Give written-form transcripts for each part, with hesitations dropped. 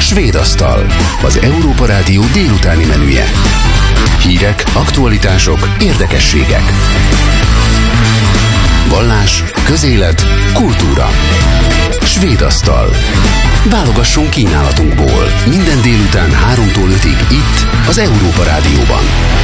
Svéd asztal, az Európa Rádió délutáni menüje. Hírek, aktualitások, érdekességek. Vallás, közélet, kultúra. Svéd asztal. Válogassunk kínálatunkból. Minden délután 3-tól 5-ig itt, az Európa Rádióban.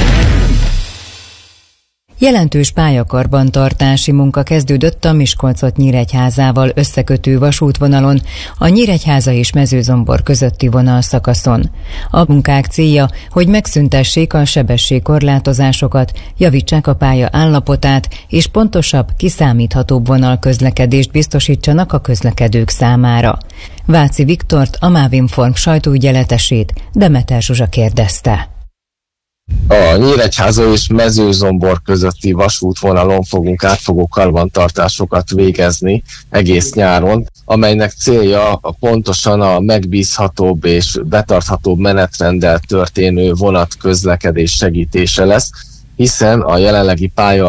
Jelentős pályakarbantartási munka kezdődött a Miskolcot-Nyíregyházával összekötő vasútvonalon, a Nyíregyháza és Mezőzombor közötti vonalszakaszon. A munkák célja, hogy megszüntessék a sebességkorlátozásokat, javítsák a pálya állapotát, és pontosabb, kiszámíthatóbb vonalközlekedést biztosítsanak a közlekedők számára. Váci Viktort, a Mávinform sajtóügyeletesét Demeter Zsuzsa kérdezte. A Nyíregyháza és Mezőzombor közötti vasútvonalon fogunk átfogó karbantartásokat végezni egész nyáron, amelynek célja pontosan a megbízhatóbb és betarthatóbb menetrenddel történő vonatközlekedés segítése lesz, hiszen a jelenlegi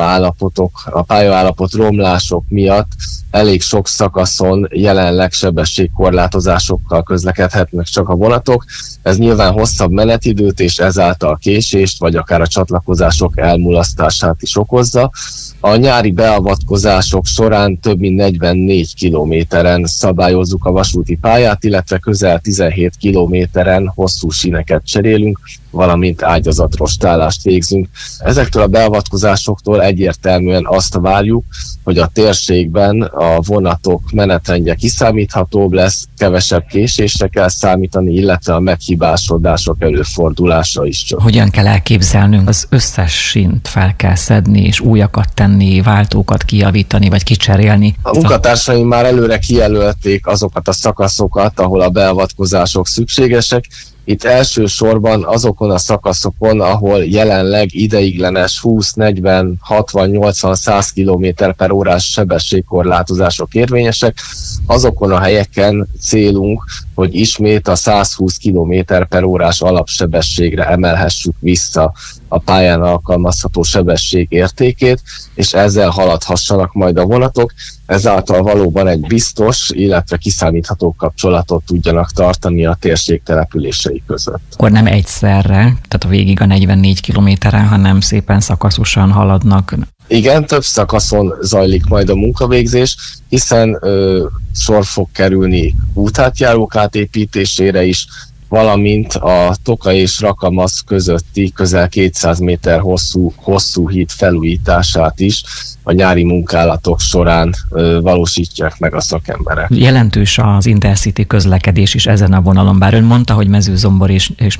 pályaállapot romlások miatt elég sok szakaszon jelenleg sebességkorlátozásokkal közlekedhetnek csak a vonatok. Ez nyilván hosszabb menetidőt és ezáltal késést, vagy akár a csatlakozások elmulasztását is okozza. A nyári beavatkozások során több mint 44 kilométeren szabályozzuk a vasúti pályát, illetve közel 17 kilométeren hosszú síneket cserélünk, valamint ágyazatrostálást végzünk. Ezektől a beavatkozásoktól egyértelműen azt várjuk, hogy a térségben a vonatok menetrendje kiszámíthatóbb lesz, kevesebb késésre kell számítani, illetve a meghibásodások előfordulása is csak. Hogyan kell elképzelnünk? Az összes sínt fel kell szedni, és újakat tenni, váltókat kijavítani, vagy kicserélni? A munkatársaim már előre kijelölték azokat a szakaszokat, ahol a beavatkozások szükségesek. Itt elsősorban azokon a szakaszokon, ahol jelenleg ideiglenes 20, 40, 60, 80, 100 km/h sebességkorlátozások érvényesek, azokon a helyeken célunk, hogy ismét a 120 km/h alapsebességre emelhessük vissza a pályán alkalmazható sebesség értékét, és ezzel haladhassanak majd a vonatok, ezáltal valóban egy biztos, illetve kiszámítható kapcsolatot tudjanak tartani a térség települései között. Akkor nem egyszerre, tehát végig a 44 kilométeren, hanem szépen szakaszosan haladnak. Igen, több szakaszon zajlik majd a munkavégzés, hiszen sor fog kerülni útátjárók átépítésére is, valamint a Toka és Rakamasz közötti közel 200 méter hosszú híd felújítását is a nyári munkálatok során valósítják meg a szakemberek. Jelentős az Intercity közlekedés is ezen a vonalon, bár ön mondta, hogy Mezőzombor és